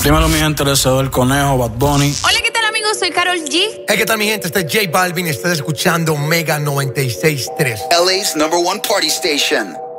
Dímelo, mi gente, les cedo el conejo, Bad Bunny. Hola, ¿qué tal, amigos? Soy Karol G. Hey, ¿qué tal, mi gente? Este es J Balvin. Estás escuchando Mega 96.3. LA's #1 party station.